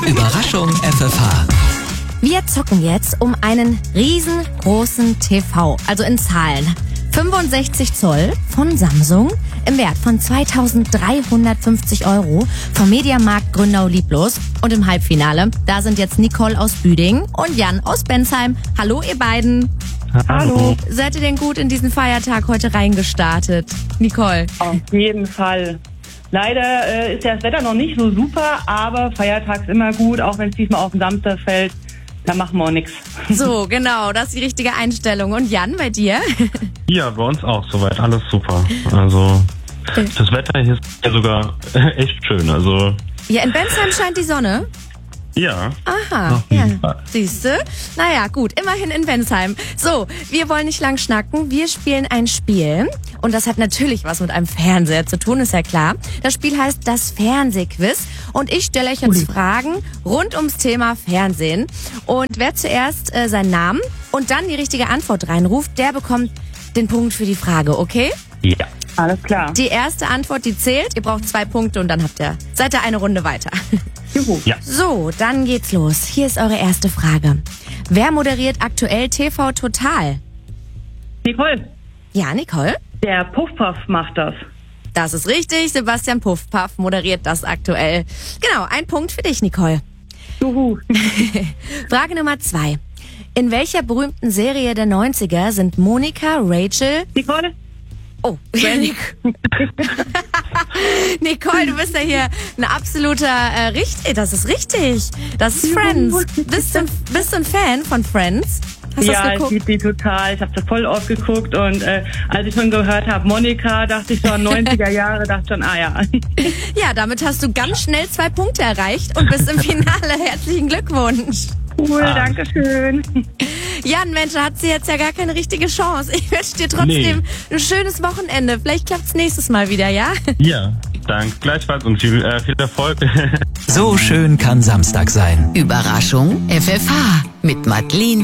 Überraschung FFH. Wir zocken jetzt um einen riesengroßen TV, also in Zahlen. 65 Zoll von Samsung im Wert von 2.350 € vom Mediamarkt Grünau-Lieblos. Und im Halbfinale, da sind jetzt Nicole aus Büdingen und Jan aus Bensheim. Hallo ihr beiden. Hallo. Seid ihr denn gut in diesen Feiertag heute reingestartet? Nicole? Auf jeden Fall. Leider ist ja das Wetter noch nicht so super, aber Feiertag ist immer gut, auch wenn es diesmal auf den Samstag fällt. Da machen wir auch nichts. So, genau, das ist die richtige Einstellung. Und Jan, bei dir? Ja, bei uns auch soweit. Alles super. Also, das Wetter hier ist ja sogar echt schön. Also, Ja, in Bensheim scheint die Sonne. ja. Aha, ja. Siehste? Naja, gut, immerhin in Bensheim. So, wir wollen nicht lang schnacken. Wir spielen ein Spiel. Und das hat natürlich was mit einem Fernseher zu tun, ist ja klar. Das Spiel heißt das Fernsehquiz. Und ich stelle euch jetzt Fragen rund ums Thema Fernsehen. Und wer zuerst seinen Namen und dann die richtige Antwort reinruft, der bekommt den Punkt für die Frage, okay? Ja. Alles klar. Die erste Antwort, die zählt. Ihr braucht 2 Punkte und dann seid ihr eine Runde weiter. Juhu. Ja. So, dann geht's los. Hier ist eure erste Frage. Wer moderiert aktuell TV Total? Nicole, Ja, Nicole? der Puffpuff macht das. Das ist richtig. Sebastian Puffpaff moderiert das aktuell. Genau, 1 Punkt für dich, Nicole. Juhu. Frage Nummer 2. In welcher berühmten Serie der 90er sind Monika, Rachel... Nicole? Oh, Nicole, du bist ja hier ein absoluter das ist richtig. Das ist Friends. Bist du ein Fan von Friends? Hast du das Ja, ich geguckt? liebe die total. Ich habe das voll oft geguckt und als ich schon gehört habe, Monika, dachte ich schon, 90er Jahre, dachte schon, ja. Ja, damit hast du ganz schnell 2 Punkte erreicht und bist im Finale. Herzlichen Glückwunsch. Cool, danke schön. Jan, Mensch, da hat sie jetzt ja gar keine richtige Chance. Ich wünsche dir trotzdem ein schönes Wochenende. Vielleicht klappt's nächstes Mal wieder, ja? Ja, danke gleichfalls und viel Erfolg. So schön kann Samstag sein. Überraschung FFH mit Madeleine